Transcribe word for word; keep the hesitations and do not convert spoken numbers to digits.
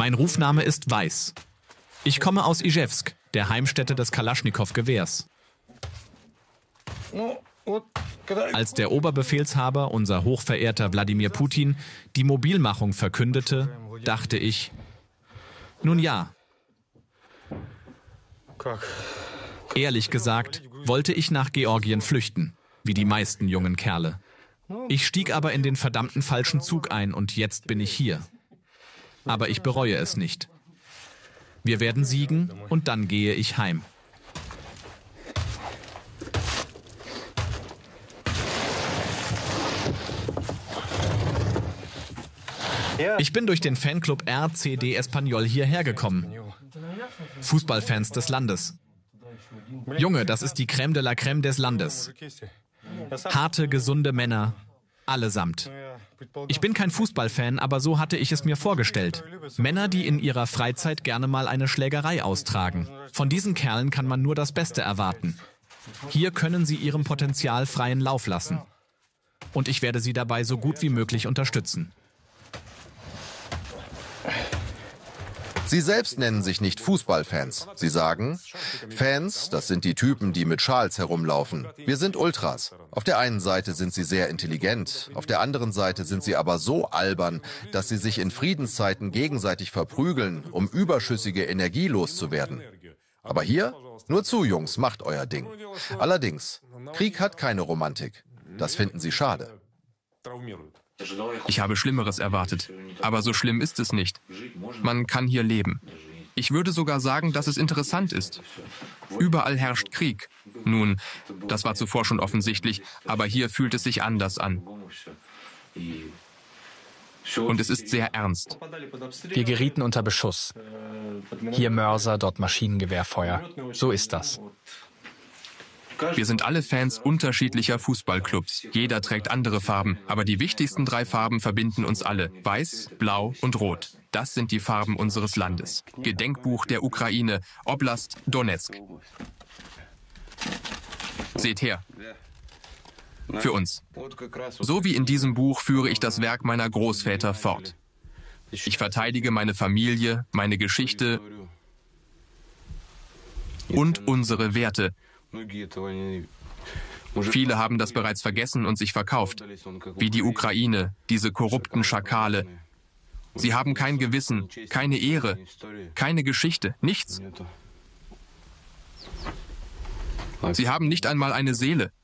Mein Rufname ist Weiß. Ich komme aus Ijewsk, der Heimstätte des Kalaschnikow-Gewehrs. Als der Oberbefehlshaber, unser hochverehrter Wladimir Putin, die Mobilmachung verkündete, dachte ich, nun ja. Ehrlich gesagt, wollte ich nach Georgien flüchten, wie die meisten jungen Kerle. Ich stieg aber in den verdammten falschen Zug ein und jetzt bin ich hier. Aber ich bereue es nicht. Wir werden siegen und dann gehe ich heim. Ich bin durch den Fanclub R C D Espanyol hierher gekommen. Fußballfans des Landes. Junge, das ist die Crème de la Crème des Landes. Harte, gesunde Männer, allesamt. Ich bin kein Fußballfan, aber so hatte ich es mir vorgestellt. Männer, die in ihrer Freizeit gerne mal eine Schlägerei austragen. Von diesen Kerlen kann man nur das Beste erwarten. Hier können sie ihrem Potenzial freien Lauf lassen. Und ich werde sie dabei so gut wie möglich unterstützen. Sie selbst nennen sich nicht Fußballfans. Sie sagen, Fans, das sind die Typen, die mit Schals herumlaufen. Wir sind Ultras. Auf der einen Seite sind sie sehr intelligent, auf der anderen Seite sind sie aber so albern, dass sie sich in Friedenszeiten gegenseitig verprügeln, um überschüssige Energie loszuwerden. Aber hier, nur zu, Jungs, macht euer Ding. Allerdings, Krieg hat keine Romantik. Das finden sie schade. Ich habe Schlimmeres erwartet, aber so schlimm ist es nicht. Man kann hier leben. Ich würde sogar sagen, dass es interessant ist. Überall herrscht Krieg. Nun, das war zuvor schon offensichtlich, aber hier fühlt es sich anders an. Und es ist sehr ernst. Wir gerieten unter Beschuss. Hier Mörser, dort Maschinengewehrfeuer. So ist das. Wir sind alle Fans unterschiedlicher Fußballclubs. Jeder trägt andere Farben, aber die wichtigsten drei Farben verbinden uns alle. Weiß, Blau und Rot. Das sind die Farben unseres Landes. Gedenkbuch der Ukraine, Oblast Donezk. Seht her. Für uns. So wie in diesem Buch führe ich das Werk meiner Großväter fort. Ich verteidige meine Familie, meine Geschichte und unsere Werte. Viele haben das bereits vergessen und sich verkauft. Wie die Ukraine, diese korrupten Schakale. Sie haben kein Gewissen, keine Ehre, keine Geschichte, nichts. Sie haben nicht einmal eine Seele.